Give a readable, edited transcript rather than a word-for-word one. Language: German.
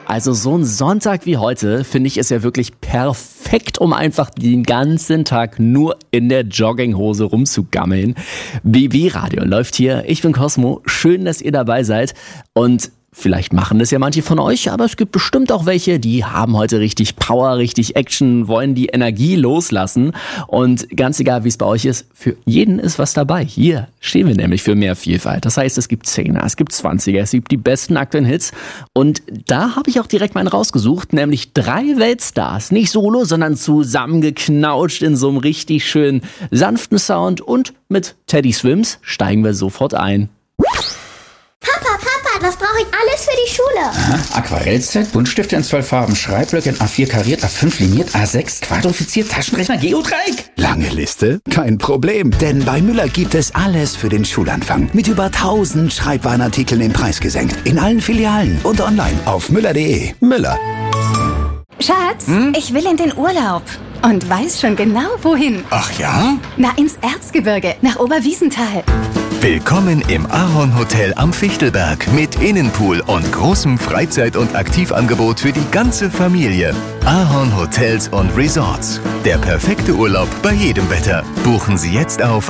Also so ein Sonntag wie heute, finde ich, ist ja wirklich perfekt, um einfach den ganzen Tag nur in der Jogginghose rumzugammeln. BB Radio läuft hier. Ich bin Cosmo. Schön, dass ihr dabei seid. Und vielleicht machen das ja manche von euch, aber es gibt bestimmt auch welche, die haben heute richtig Power, richtig Action, wollen die Energie loslassen. Und ganz egal, wie es bei euch ist, für jeden ist was dabei. Hier stehen wir nämlich für mehr Vielfalt. Das heißt, es gibt 10er, es gibt 20er, es gibt die besten aktuellen Hits. Und da habe ich auch direkt mal einen rausgesucht, nämlich 3 Weltstars. Nicht solo, sondern zusammengeknautscht in so einem richtig schönen, sanften Sound. Und mit Teddy Swims steigen wir sofort ein. Papa, was brauche ich alles für die Schule? Aha, Aquarellset, Buntstifte in 12 Farben, Schreibblöcke in A4 kariert, A5 liniert, A6 quadrifiziert, Taschenrechner, Geodreieck. Lange Liste? Kein Problem, denn bei Müller gibt es alles für den Schulanfang. Mit über 1000 Schreibwarenartikeln im Preis gesenkt. In allen Filialen und online auf müller.de. Müller. Schatz, ich will in den Urlaub und weiß schon genau, wohin. Ach ja? Na, ins Erzgebirge, nach Oberwiesenthal. Willkommen im Ahorn Hotel am Fichtelberg mit Innenpool und großem Freizeit- und Aktivangebot für die ganze Familie. Ahorn Hotels und Resorts. Der perfekte Urlaub bei jedem Wetter. Buchen Sie jetzt auf